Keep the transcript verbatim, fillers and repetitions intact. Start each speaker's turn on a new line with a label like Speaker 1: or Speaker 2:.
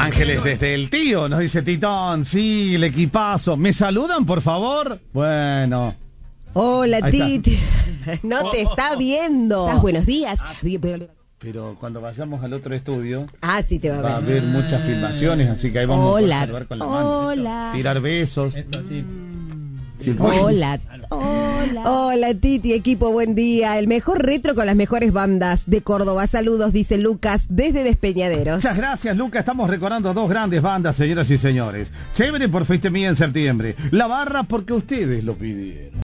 Speaker 1: Ángeles desde el tío, nos dice Titón. Sí, el equipazo. ¿Me saludan, por favor? Bueno.
Speaker 2: Hola,
Speaker 1: Ahí
Speaker 2: Titi. No te está viendo.
Speaker 3: ¿Estás? Buenos días.
Speaker 1: Pero cuando vayamos al otro estudio
Speaker 2: Ah, sí te va a ver.
Speaker 1: va a haber muchas filmaciones, así que ahí vamos
Speaker 2: Hola,
Speaker 1: a saludar con la mano.
Speaker 2: hola.
Speaker 1: Tirar besos.
Speaker 4: Esto así.
Speaker 1: Sí,
Speaker 2: Hola, hola. Hola, Titi, equipo, buen día. El mejor retro con las mejores bandas de Córdoba. Saludos, dice Lucas, desde Despeñaderos.
Speaker 1: Muchas gracias, Luca. Estamos recordando dos grandes bandas, señoras y señores. Chévere por Fuiste Mía en septiembre. La Barra porque ustedes lo pidieron.